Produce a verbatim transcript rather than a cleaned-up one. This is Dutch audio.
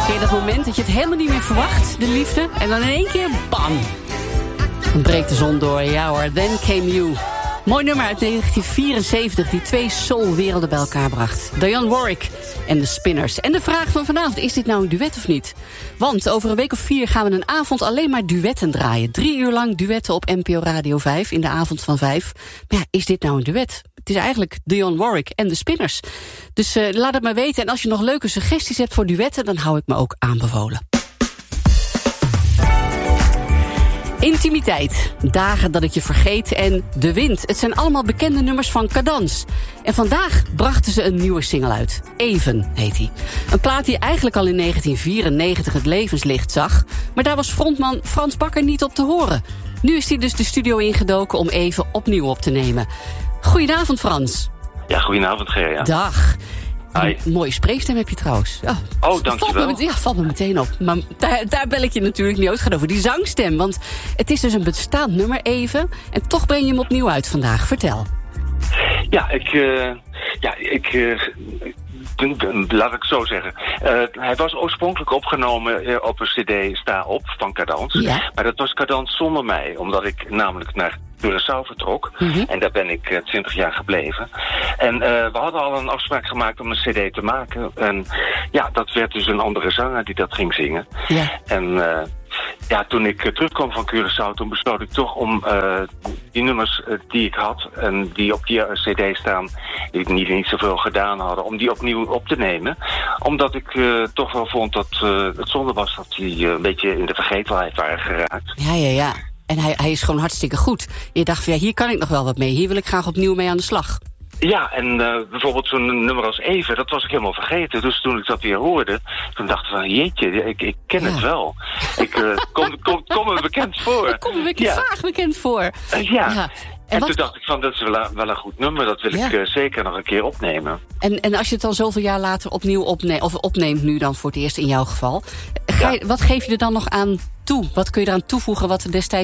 Ken je dat moment dat je het helemaal niet meer verwacht, de liefde? En dan in één keer, bam! Dan breekt de zon door. Ja hoor, Then Came You. Mooi nummer uit negentien vierenzeventig die twee soulwerelden bij elkaar bracht. Dionne Warwick en de Spinners. En de vraag van vanavond, is dit nou een duet of niet? Want over een week of vier gaan we een avond alleen maar duetten draaien. Drie uur lang duetten op N P O Radio vijf in de avond van vijf. Maar ja, is dit nou een duet? Het is eigenlijk Dionne Warwick en de Spinners. Dus uh, laat het maar weten. En als je nog leuke suggesties hebt voor duetten, dan hou ik me ook aanbevolen. Intimiteit, dagen dat ik je vergeet en de wind. Het zijn allemaal bekende nummers van Cadans. En vandaag brachten ze een nieuwe single uit. Even heet die. Een plaat die eigenlijk al in negentien vierennegentig het levenslicht zag. Maar daar was frontman Frans Bakker niet op te horen. Nu is hij dus de studio ingedoken om Even opnieuw op te nemen. Goedenavond, Frans. Ja, goedenavond, Gerja. Dag. Hi. Een mooie spreekstem heb je trouwens. Oh, oh dankjewel. Valt me, ja, valt me meteen op. Maar daar, daar bel ik je natuurlijk niet uit. Het gaat over die zangstem. Want het is dus een bestaand nummer Even. En toch breng je hem opnieuw uit vandaag. Vertel. Ja, ik... Uh, ja, ik... Uh, Laat ik zo zeggen. Uh, hij was oorspronkelijk opgenomen uh, op een cd Sta Op van Cadans. Ja. Maar dat was Cadans zonder mij. Omdat ik namelijk naar Curaçao vertrok. Mm-hmm. En daar ben ik uh, twintig jaar gebleven. En uh, we hadden al een afspraak gemaakt om een cd te maken. En ja, dat werd dus een andere zanger die dat ging zingen. Ja. En... Uh, Ja, toen ik uh, terugkwam van Curaçao, toen besloot ik toch om uh, die nummers uh, die ik had en die op die uh, cd staan, die niet, niet zoveel gedaan hadden, om die opnieuw op te nemen. Omdat ik uh, toch wel vond dat uh, het zonde was dat die uh, een beetje in de vergetelheid waren geraakt. Ja, ja, ja. En hij, hij is gewoon hartstikke goed. Je dacht van ja, hier kan ik nog wel wat mee. Hier wil ik graag opnieuw mee aan de slag. Ja, en uh, bijvoorbeeld zo'n nummer als Even, dat was ik helemaal vergeten. Dus toen ik dat weer hoorde, toen dacht ik van, jeetje, ik, ik ken ja. het wel. Ik uh, kom, kom, kom me bekend voor. Ik kom me bekend, ja. vaag bekend voor. Uh, ja. ja. En, en toen dacht ik van, dat is wel een, wel een goed nummer, dat wil ja. ik uh, zeker nog een keer opnemen. En, en als je het dan zoveel jaar later opnieuw opneemt, of opneemt nu dan voor het eerst in jouw geval, ga je, ja. wat geef je er dan nog aan toe? Wat kun je eraan toevoegen wat er destijds